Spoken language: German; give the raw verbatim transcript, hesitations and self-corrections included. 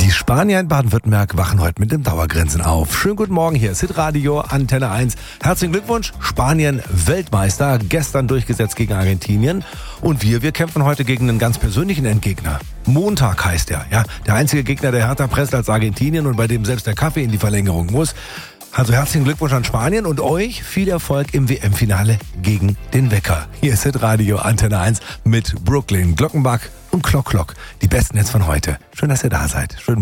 Die Spanier in Baden-Württemberg wachen heute mit dem Dauergrinsen auf. Schönen guten Morgen, hier ist Hitradio Antenne eins. Herzlichen Glückwunsch, Spanien Weltmeister, gestern durchgesetzt gegen Argentinien. Und wir, wir kämpfen heute gegen einen ganz persönlichen Endgegner. Montag heißt er, ja. Der einzige Gegner, der härter presst als Argentinien und bei dem selbst der Kaffee in die Verlängerung muss. Also herzlichen Glückwunsch an Spanien und euch viel Erfolg im W M-Finale gegen den Wecker. Hier ist Hitradio Antenne eins mit Brooklyn, Glockenbach und Klock Klock. Die besten jetzt von heute. Schön, dass ihr da seid. Schön